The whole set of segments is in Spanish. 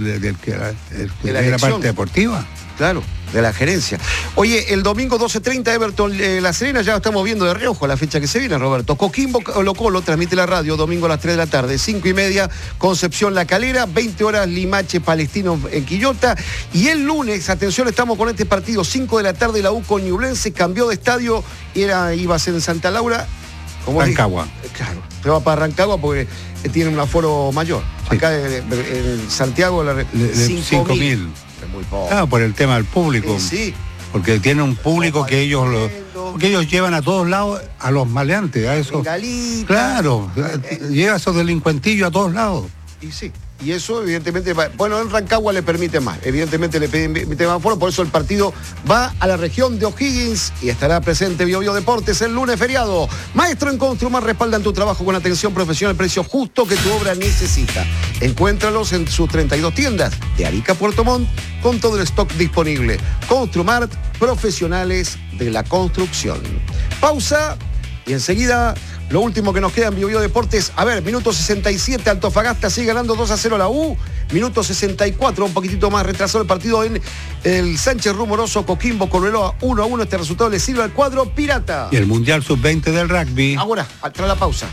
de la parte deportiva. Claro, de la gerencia. Oye, el domingo 12:30 Everton La Serena, ya estamos viendo de reojo la fecha que se viene, Roberto. Coquimbo Colo-Colo transmite la radio domingo a las 3 de la tarde, 5:30 Concepción La Calera, 20 horas Limache Palestino en Quillota. Y el lunes, atención, estamos con este partido, 5 de la tarde, la U con Ñublense, cambió de estadio, iba a ser en Santa Laura. Rancagua. Claro, se va para Rancagua porque tiene un aforo mayor. Sí. Acá en Santiago, 5.000. Muy poco. Claro, por el tema del público. Sí. Porque tiene un público que ellos llevan a todos lados a los maleantes, a eso. Galita, claro, llega a esos delincuentillos a todos lados. Y sí. Y eso, evidentemente, bueno, en Rancagua le permite más. Evidentemente le permite más foro, por eso el partido va a la región de O'Higgins y estará presente Bio Bio Deportes el lunes feriado. Maestro en Construmar, respaldan tu trabajo con atención profesional, precio justo que tu obra necesita. Encuéntralos en sus 32 tiendas de Arica a Puerto Montt con todo el stock disponible. Construmar, profesionales de la construcción. Pausa y enseguida lo último que nos queda en Bio Bio Deportes. A ver, minuto 67, Antofagasta sigue ganando 2-0 a la U. Minuto 64, un poquitito más retrasado el partido en el Sánchez Rumoroso, Coquimbo, Cobreloa 1-1. Este resultado le sirve al cuadro pirata. Y el Mundial Sub-20 del rugby. Ahora, tras la pausa.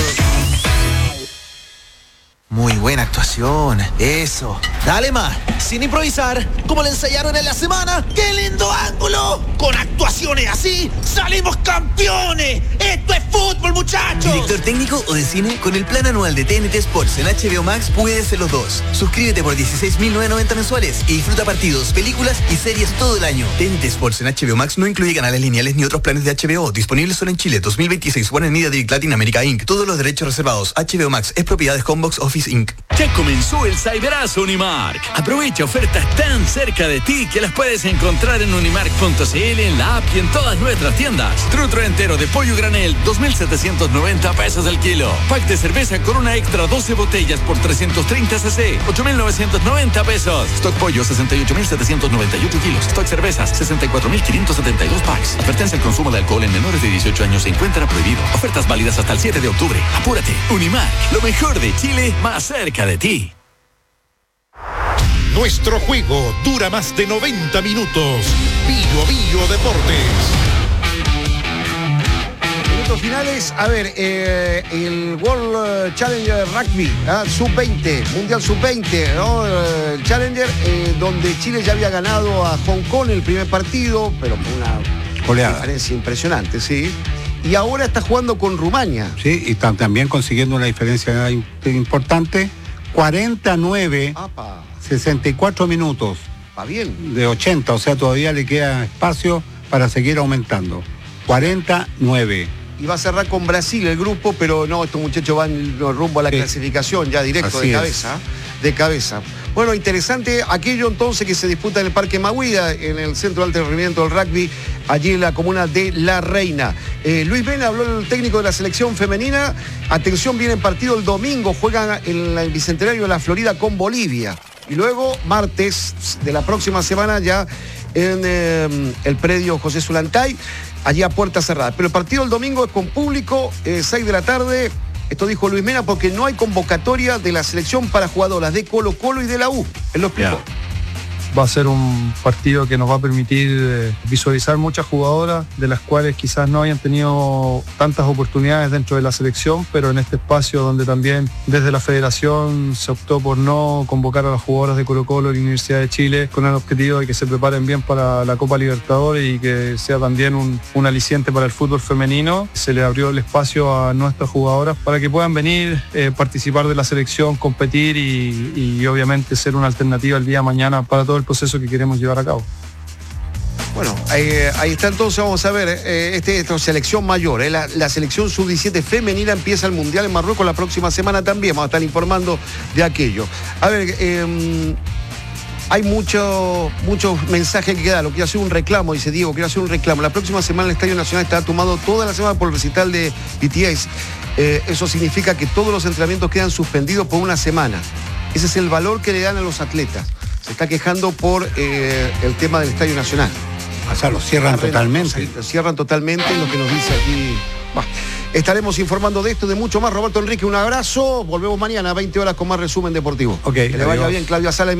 Muy buena actuación, eso. Dale más, sin improvisar, como le ensayaron en la semana. ¡Qué lindo ángulo! Con actuaciones así, ¡salimos campeones! ¡Esto es fútbol, muchachos! ¿Director técnico o de cine? Con el plan anual de TNT Sports en HBO Max puedes ser los dos. Suscríbete por 16.990 mensuales y disfruta partidos, películas y series todo el año. TNT Sports en HBO Max no incluye canales lineales ni otros planes de HBO. Disponibles solo en Chile, 2026. Warner Media Direct Latin America Inc. Todos los derechos reservados. HBO Max es propiedad de Homebox Office Inc. Ya comenzó el Cyberazo Unimark. Aprovecha ofertas tan cerca de ti que las puedes encontrar en unimark.cl, en la app y en todas nuestras tiendas. Trutro entero de pollo granel, 2.790 pesos el kilo. Pack de cerveza Corona Extra, 12 botellas por 330 cc, 8.990 pesos. Stock pollo, 68.798 kilos. Stock cervezas, 64.572 packs. Advertencia: el consumo de alcohol en menores de 18 años se encuentra prohibido. Ofertas válidas hasta el 7 de octubre. Apúrate. Unimark, lo mejor de Chile, más cerca de ti. Nuestro juego dura más de 90 minutos. Bio Bio Deportes. Minutos finales. A ver, el World Challenger Rugby, Sub-20, Mundial Sub-20, ¿no? El Challenger, donde Chile ya había ganado a Hong Kong el primer partido, pero con una goleada, diferencia impresionante, sí. Y ahora está jugando con Rumania. Sí, y están también consiguiendo una diferencia importante. 49, 64 minutos. Va bien. De 80, o sea, todavía le queda espacio para seguir aumentando. 49. Y va a cerrar con Brasil el grupo, pero no, estos muchachos van rumbo a la clasificación ya directo. Así de cabeza. De cabeza. Bueno, interesante aquello entonces que se disputa en el Parque Maguida, en el Centro de Alto Rendimiento del Rugby, allí en la comuna de La Reina. Luis Mena habló el técnico de la selección femenina. Atención, viene el partido el domingo, juegan en el Bicentenario de la Florida con Bolivia. Y luego, martes de la próxima semana, ya en el predio José Zulantay, allí a puerta cerrada. Pero el partido el domingo es con público, 6 de la tarde. Esto dijo Luis Mena porque no hay convocatoria de la selección para jugadoras de Colo Colo y de la U. Él lo explicó. Va a ser un partido que nos va a permitir visualizar muchas jugadoras, de las cuales quizás no hayan tenido tantas oportunidades dentro de la selección, pero en este espacio donde también desde la federación se optó por no convocar a las jugadoras de Colo Colo y la Universidad de Chile, con el objetivo de que se preparen bien para la Copa Libertadores y que sea también un aliciente para el fútbol femenino. Se le abrió el espacio a nuestras jugadoras para que puedan venir, participar de la selección, competir y obviamente ser una alternativa el día de mañana para todo el proceso que queremos llevar a cabo. Bueno, ahí está entonces, vamos a ver, esta selección mayor, la selección sub-17 femenina empieza el Mundial en Marruecos la próxima semana también, vamos a estar informando de aquello. A ver, hay muchos mensajes que quedan, lo quiero hacer un reclamo, dice Diego, quiero hacer un reclamo. La próxima semana el Estadio Nacional estará tomado toda la semana por el recital de BTS. Eso significa que todos los entrenamientos quedan suspendidos por una semana. Ese es el valor que le dan a los atletas. Se está quejando por el tema del Estadio Nacional. O sea, lo cierran totalmente. Lo cierran totalmente, lo que nos dice aquí. Bah. Estaremos informando de esto, de mucho más. Roberto Enrique, un abrazo. Volvemos mañana a 20 horas con más resumen deportivo. Ok, que le vaya bien, Claudia Sala.